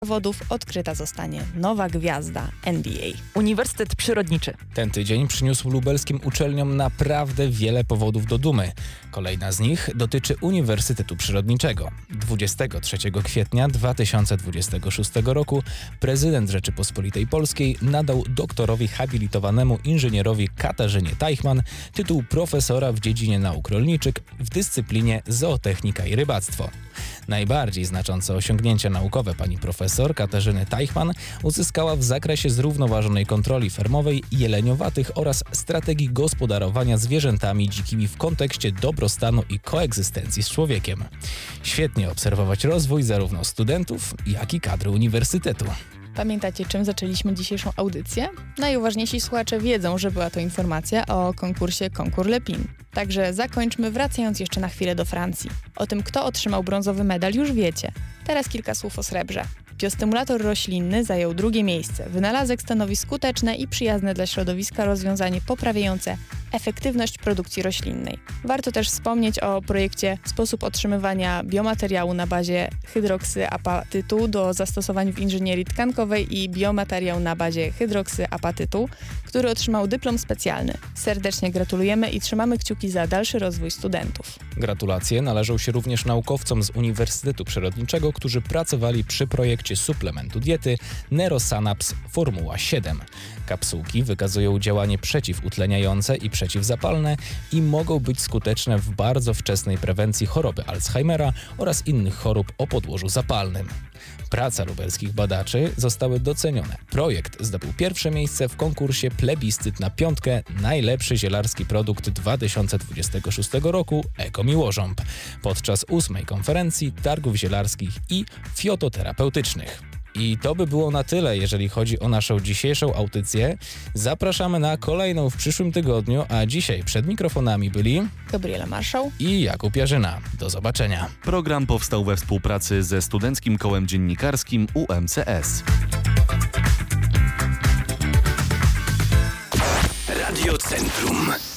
zawodów odkryta zostanie nowa gwiazda NBA. Uniwersytet Przyrodniczy. Ten tydzień przyniósł lubelskim uczelniom naprawdę wiele powodów do dumy. Kolejna z nich dotyczy Uniwersytetu Przyrodniczego. 23 kwietnia 2026 roku prezydent Rzeczypospolitej Polskiej nadał doktorowi habilitowanemu inżynierowi Katarzynie Teichmann tytuł profesora w dziedzinie nauk rolniczych w dyscyplinie zootechnika i rybactwo. Najbardziej znaczące osiągnięcia naukowe pani profesor Katarzyny Teichmann uzyskała w zakresie zrównoważonej kontroli fermowej jeleniowatych oraz strategii gospodarowania zwierzętami dzikimi w kontekście dobrostanu i koegzystencji z człowiekiem. Świetnie obserwować rozwój zarówno studentów, jak i kadry uniwersytetu. Pamiętacie, czym zaczęliśmy dzisiejszą audycję? Najuważniejsi słuchacze wiedzą, że była to informacja o konkursie Concours Lepin. Także zakończmy, wracając jeszcze na chwilę do Francji. O tym, kto otrzymał brązowy medal, już wiecie. Teraz kilka słów o srebrze. Biostymulator roślinny zajął drugie miejsce. Wynalazek stanowi skuteczne i przyjazne dla środowiska rozwiązanie poprawiające efektywność produkcji roślinnej. Warto też wspomnieć o projekcie Sposób otrzymywania biomateriału na bazie hydroksyapatytu do zastosowań w inżynierii tkankowej i biomateriał na bazie hydroksyapatytu, który otrzymał dyplom specjalny. Serdecznie gratulujemy i trzymamy kciuki za dalszy rozwój studentów. Gratulacje należą się również naukowcom z Uniwersytetu Przyrodniczego, którzy pracowali przy projekcie suplementu diety Nerosanaps Formuła 7. Kapsułki wykazują działanie przeciwutleniające i przeciwzapalne i mogą być skuteczne w bardzo wczesnej prewencji choroby Alzheimera oraz innych chorób o podłożu zapalnym. Praca lubelskich badaczy zostały docenione. Projekt zdobył pierwsze miejsce w konkursie Plebiscyt na piątkę Najlepszy zielarski produkt 2026 roku Ekomiłożąb podczas 8. konferencji targów zielarskich i fiototerapeutycznych. I to by było na tyle, jeżeli chodzi o naszą dzisiejszą audycję. Zapraszamy na kolejną w przyszłym tygodniu, a dzisiaj przed mikrofonami byli Gabriela Marszał i Jakub Jarzyna. Do zobaczenia. Program powstał we współpracy ze Studenckim Kołem Dziennikarskim UMCS. Radio Centrum.